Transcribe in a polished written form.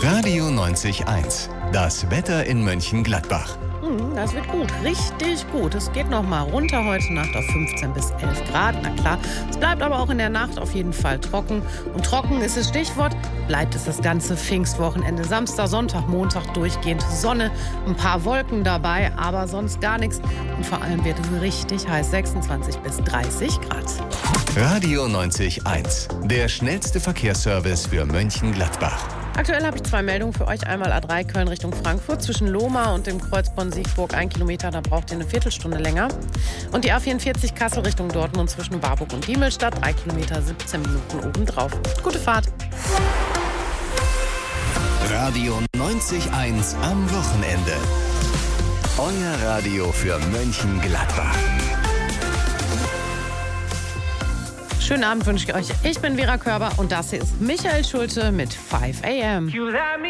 Radio 90.1. Das Wetter in Mönchengladbach. Das wird gut, richtig gut. Es geht noch mal runter heute Nacht auf 15 bis 11 Grad. Na klar, es bleibt aber auch in der Nacht auf jeden Fall trocken. Und trocken ist das Stichwort, bleibt es das ganze Pfingstwochenende. Samstag, Sonntag, Montag durchgehend Sonne, ein paar Wolken dabei, aber sonst gar nichts. Und vor allem wird es richtig heiß, 26 bis 30 Grad. Radio 90.1. Der schnellste Verkehrsservice für Mönchengladbach. Aktuell habe ich 2 Meldungen für euch. Einmal A3 Köln Richtung Frankfurt zwischen Lohmar und dem Kreuz Bonn-Siegburg 1 Kilometer, da braucht ihr eine Viertelstunde länger. Und die A44 Kassel Richtung Dortmund zwischen Warburg und Diemelstadt 3 Kilometer, 17 Minuten obendrauf. Gute Fahrt. Radio 90.1 am Wochenende. Euer Radio für Mönchengladbach. Schönen Abend wünsche ich euch. Ich bin Vera Körber und das hier ist Michael Schulte mit 5 AM.